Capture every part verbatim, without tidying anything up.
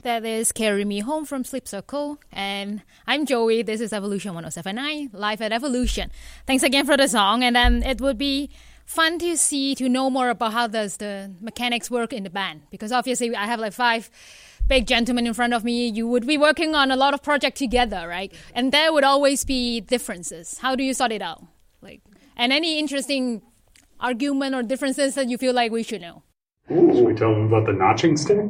That is Carry Me Home from Sleep Circle. And I'm Joey. This is Evolution one oh seven point nine, live at Evolution. Thanks again for the song. And then it would be fun to see, to know more about how does the mechanics work in the band. Because obviously I have like five big gentlemen in front of me. You would be working on a lot of projects together, right? And there would always be differences. How do you sort it out? Like, and any interesting argument or differences that you feel like we should know? Ooh. Should we tell them about the notching stick?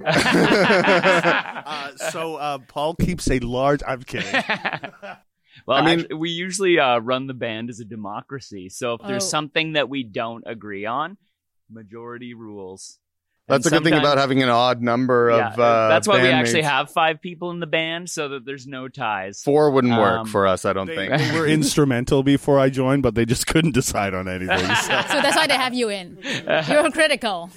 uh, so uh, Paul keeps a large... I'm kidding. Well, I mean, actually, we usually uh, run the band as a democracy. So if there's Oh. something that we don't agree on, majority rules. That's And a good thing sometimes- about having an odd number of Yeah, uh, that's why we actually bandmates. have five people in the band, so that there's no ties. Four wouldn't work Um, for us, I don't They, think. they were instrumental before I joined, but they just couldn't decide on anything. So. So that's why they have you in. You're critical.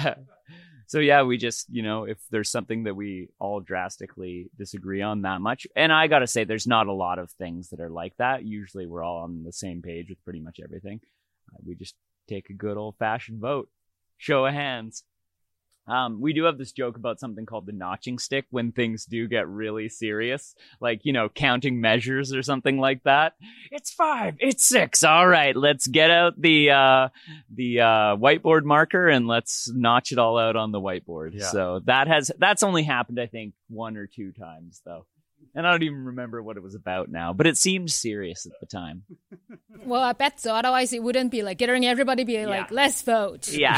So yeah, we just, you know, if there's something that we all drastically disagree on that much, and I gotta say, there's not a lot of things that are like that. Usually we're all on the same page with pretty much everything. Uh, we just take a good old fashioned vote. Show of hands. Um, we do have this joke about something called the notching stick when things do get really serious, like, you know, counting measures or something like that. It's five, it's six. All right, let's get out the uh, the uh, whiteboard marker and let's notch it all out on the whiteboard. Yeah. So that has that's only happened, I think, one or two times though. And I don't even remember what it was about now, but it seemed serious at the time. Well, I bet so. Otherwise, it wouldn't be like getting everybody be like, Yeah. let's vote. Yeah.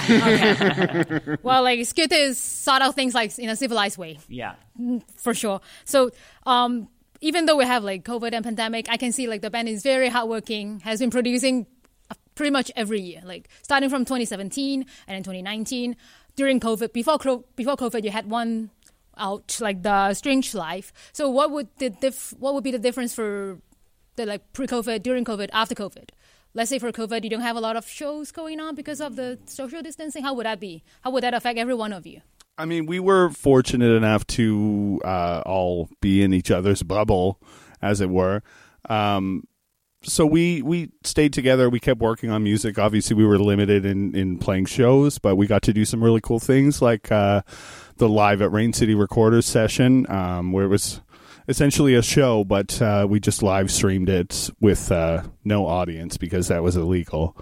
Okay. Well, like it's good to sort out things like in a civilized way, Yeah. for sure. So, um, even though we have like COVID and pandemic, I can see like the band is very hardworking, has been producing pretty much every year, like starting from twenty seventeen and then twenty nineteen. During COVID, before co- before COVID, you had one out, like the Strange Life. So, what would the diff- what would be the difference for the like pre-COVID, during COVID, after COVID? Let's say for COVID, you don't have a lot of shows going on because of the social distancing. How would that be? How would that affect every one of you? I mean, we were fortunate enough to uh, all be in each other's bubble, as it were. Um, so we we stayed together. We kept working on music. Obviously, we were limited in, in playing shows, but we got to do some really cool things, like uh, the Live at Rain City Recorders session, um, where it was essentially a show, but uh, we just live streamed it with uh, no audience because that was illegal.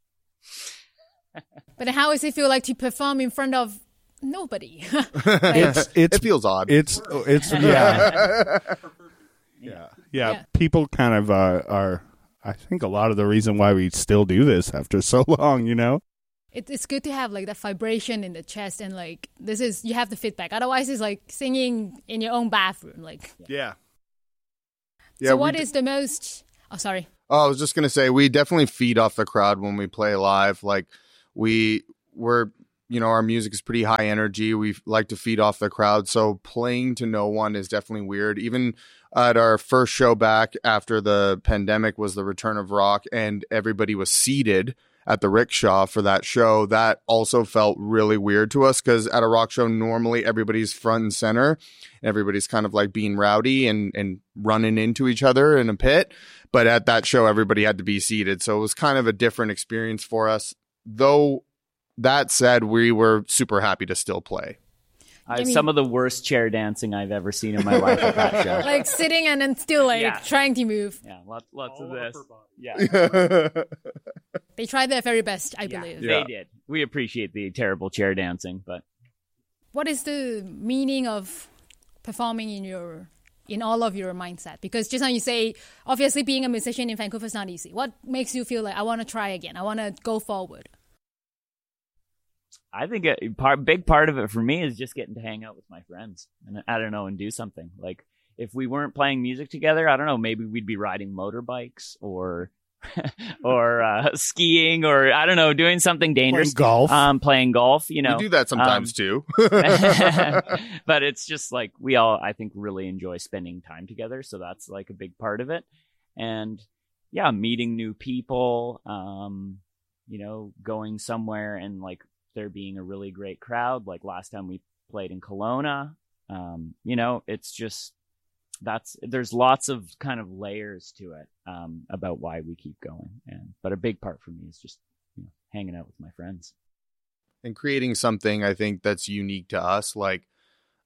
But how does it feel like to perform in front of nobody? It's it's It feels odd. It's it's yeah. yeah yeah Yeah. People kind of uh, are. I think a lot of the reason why we still do this after so long, you know. It, it's good to have like that vibration in the chest, and like this is you have the feedback. Otherwise, it's like singing in your own bathroom. Like, Yeah. Yeah, so we what d- is the most? Oh, sorry. Oh, I was just gonna say we definitely feed off the crowd when we play live. Like we we're you know our music is pretty high energy. We like to feed off the crowd. So playing to no one is definitely weird. Even at our first show back after the pandemic was the Return of Rock, and everybody was seated at the Rickshaw for that show. That also felt really weird to us because at a rock show, normally everybody's front and center. And everybody's kind of like being rowdy and, and running into each other in a pit. But at that show, everybody had to be seated. So it was kind of a different experience for us. Though that said, we were super happy to still play. I, I mean- some of the worst chair dancing I've ever seen in my life at that show. Like sitting and then still like Yeah. trying to move. Yeah, lots, lots of All this. upper body. Yeah, They tried their very best, I yeah, believe. they Yeah. did. We appreciate the terrible chair dancing, but What is the meaning of performing in your in all of your mindset? Because just now you say, obviously being a musician in Vancouver is not easy. What makes you feel like I want to try again? I want to go forward. I think a part, big part of it for me is just getting to hang out with my friends and I don't know and do something. Like if we weren't playing music together, I don't know, maybe we'd be riding motorbikes or or uh, skiing or I don't know, doing something dangerous. Playing golf. Um, playing golf. You know, We do that sometimes um, too. but it's just like we all, I think, really enjoy spending time together. So that's like a big part of it. And yeah, meeting new people, um, you know, going somewhere and like there being a really great crowd. Like last time we played in Kelowna, um, you know, it's just, that's, there's lots of kind of layers to it, um, about why we keep going. And, but a big part for me is just, you know, hanging out with my friends. And creating something I think that's unique to us. Like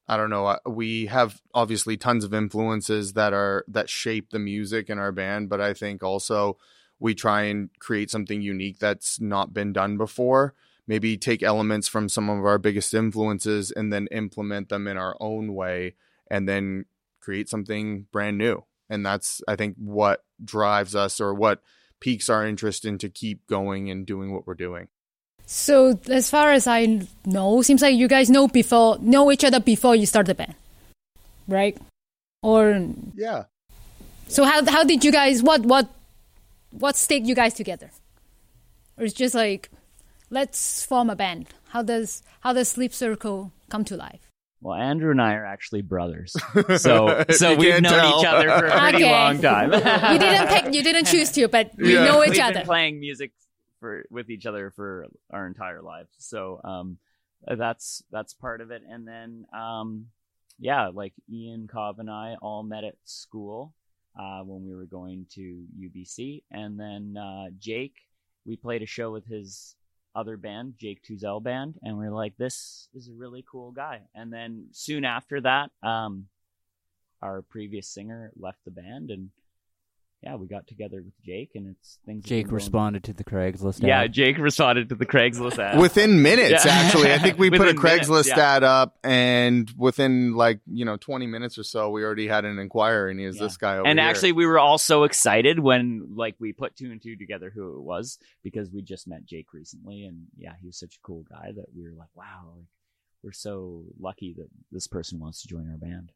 I don't know. We have obviously tons of influences that are that shape the music in our band, but I think also we try and create something unique that's not been done before. Maybe take elements from some of our biggest influences and then implement them in our own way, and then create something brand new. And that's, I think, what drives us or what piques our interest in to keep going and doing what we're doing. So as far as I know, seems like you guys know before know each other before you start the band, right? Or yeah. So how how did you guys what what what stayed you guys together? Or it's just like, let's form a band. How does how does Sleep Circle come to life? Well, Andrew and I are actually brothers, so so You we've can't known tell. each other for a pretty Okay. long time. You didn't pick, you didn't choose to, but you Yeah. know each We've other. been playing music for with each other for our entire lives, so um, that's that's part of it. And then um, yeah, like Ian Cobb and I all met at school uh, when we were going to U B C, and then uh, Jake, we played a show with his other band, Jake Tuzel Band, and we are like, this is a really cool guy. And then soon after that, um, our previous singer left the band, and yeah, we got together with Jake, and it's things. have Jake been going- responded to the Craigslist Yeah, ad. Jake responded to the Craigslist ad. Within minutes, Yeah. actually. I think we put a Within Craigslist minutes, yeah. ad up, and within like, you know, twenty minutes or so, we already had an inquiry, and he was Yeah. this guy over And here. actually, we were all so excited when like we put two and two together who it was, because we just met Jake recently, and yeah, he was such a cool guy that we were like, wow, like, we're so lucky that this person wants to join our band.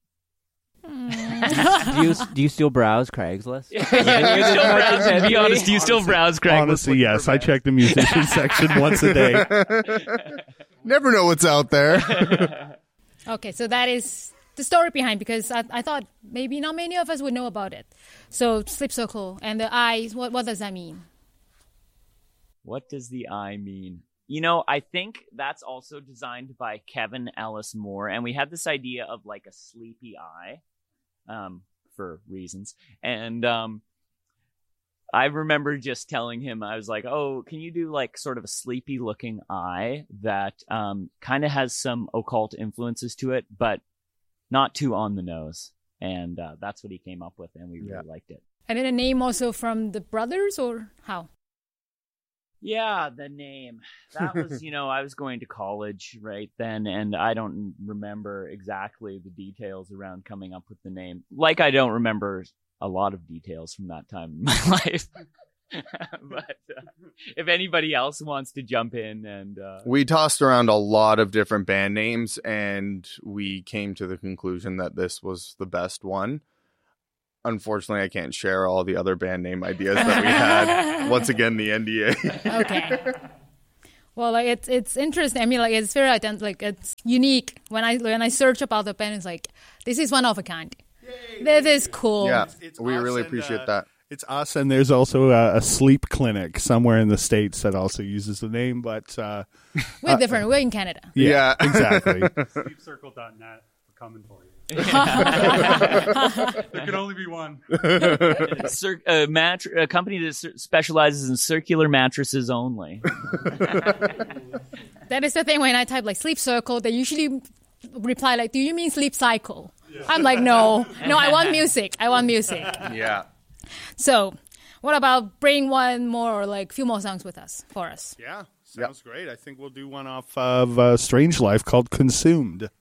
do you do you still browse Craigslist? Yeah, you still browse, to be honest, do you still browse Craigslist? Honestly, looking yes. for I bands? check the musician section once a day. Never know what's out there. Okay, so that is the story behind, because I, I thought maybe not many of us would know about it. So Sleep Circle and the eyes, what what does that mean? What does the eye mean? You know, I think that's also designed by Kevin Ellis Moore, and we had this idea of like a sleepy eye, um, for reasons. And um, I remember just telling him, I was like, "Oh, can you do like sort of a sleepy-looking eye that um, kind of has some occult influences to it, but not too on the nose?" And uh, that's what he came up with, and we really Yeah. liked it. And then a name also from the brothers, or how? Yeah, the name. That was, you know, I was going to college right then, and I don't remember exactly the details around coming up with the name. Like, I don't remember a lot of details from that time in my life. But uh, if anybody else wants to jump in and... Uh, We tossed around a lot of different band names, and we came to the conclusion that this was the best one. Unfortunately, I can't share all the other band name ideas that we had. Once again, the N D A. Okay. Well, like it's it's interesting. I mean, like it's very ident- like it's unique. When I when I search about the band, it's like this is one of a kind. This is cool. Yeah, It's we us really and, appreciate uh, that. It's us, and there's also a, a sleep clinic somewhere in the States that also uses the name, but uh, We're different. We're in Canada. yeah, Yeah. exactly. sleep circle dot net. We're coming for you. There can only be one. cir- a, mat- a company that cir- specializes in circular mattresses only. That is the thing. When I type like Sleep Circle, they usually reply like, "Do you mean sleep cycle?" I'm like, "No, no. I want music. I want music." Yeah. So, what about bring one more or like few more songs with us for us? Yeah, sounds great. I think we'll do one off of uh, Strange Life called Consumed.